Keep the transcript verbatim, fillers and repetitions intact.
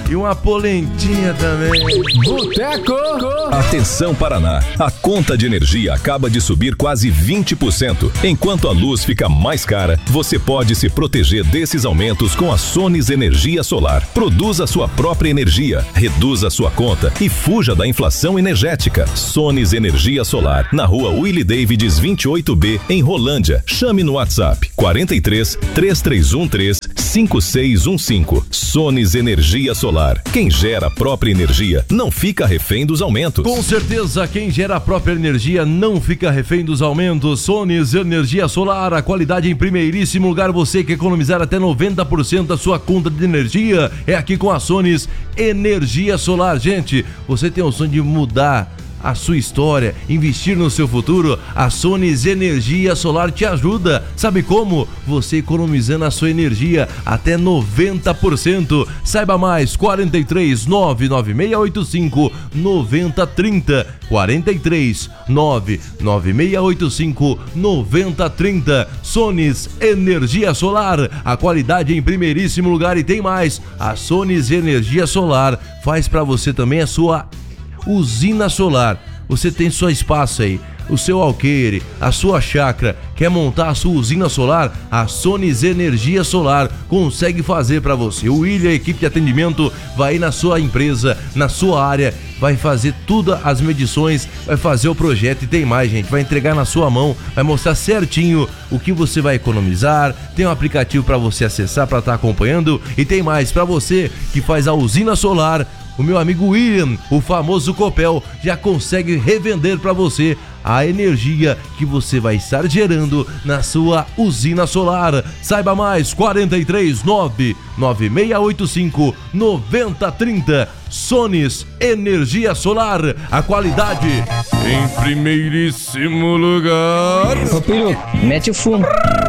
E uma polentinha também. Boteco! Atenção Paraná, a conta de energia acaba de subir quase vinte por cento. Enquanto a luz fica mais cara, você pode se proteger desses aumentos com a Sones Energia Solar. Produza sua própria energia, reduza sua conta e fuja da inflação energética. Sones Energia Solar, na rua Willie Davids vinte e oito B, em Rolândia. Chame no WhatsApp quarenta e três, três três um três, cinco seis um cinco. Sones Energia Solar. Quem gera a própria energia não fica refém dos aumentos. Com certeza, quem gera a própria energia não fica refém dos aumentos. Sones Energia Solar, a qualidade em primeiríssimo lugar. Você quer economizar até noventa por cento da sua conta de energia? É aqui com a Sones Energia Solar. Gente, você tem o sonho de mudar a sua história, investir no seu futuro? A Sones Energia Solar te ajuda. Sabe como? Você economizando a sua energia até noventa por cento. Saiba mais, quarenta e três, nove nove seis oito cinco, nove zero três zero. quarenta e três, nove nove seis oito cinco, nove zero três zero. Sones Energia Solar, a qualidade em primeiríssimo lugar. E tem mais, a Sones Energia Solar faz para você também a sua usina solar. Você tem seu espaço aí, o seu alqueire, a sua chácara, quer montar a sua usina solar? A Sones Energia Solar consegue fazer para você. O William, a equipe de atendimento, vai ir na sua empresa, na sua área, vai fazer todas as medições, vai fazer o projeto e tem mais, gente, vai entregar na sua mão, vai mostrar certinho o que você vai economizar. Tem um aplicativo para você acessar, para estar acompanhando, e tem mais para você que faz a usina solar. O meu amigo William, o famoso Copel, já consegue revender para você a energia que você vai estar gerando na sua usina solar. Saiba mais, quarenta e três, nove nove seis oito cinco, nove zero três zero. Sones Energia Solar, a qualidade em primeiríssimo lugar. Ô, Piru, mete o fumo.